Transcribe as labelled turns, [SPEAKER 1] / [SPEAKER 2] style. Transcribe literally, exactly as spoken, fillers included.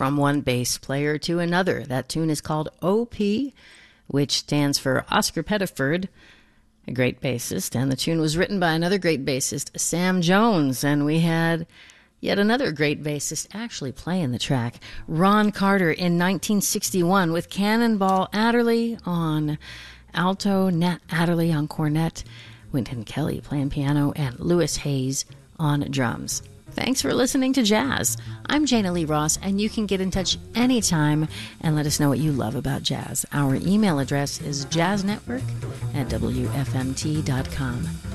[SPEAKER 1] from one bass player to another. That tune is called O P, which stands for Oscar Pettiford, a great bassist, and the tune was written by another great bassist, Sam Jones, and we had yet another great bassist actually playing the track, Ron Carter, in nineteen sixty-one with Cannonball Adderley on alto, Nat Adderley on cornet, Wynton Kelly playing piano, and Lewis Hayes on drums. Thanks for listening to Jazz. I'm Jana Lee Ross, and you can get in touch anytime and let us know what you love about jazz. Our email address is jazznetwork at w f m t dot com.